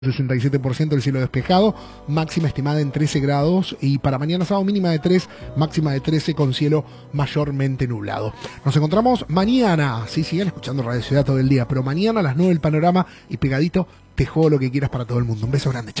67% el cielo despejado, máxima estimada en 13 grados y para mañana sábado mínima de 3, máxima de 13 con cielo mayormente nublado. Nos encontramos mañana, sí, sigan escuchando Radio Ciudad todo el día, pero mañana a las 9 el panorama y pegadito te juego lo que quieras para todo el mundo. Un beso grande, chao.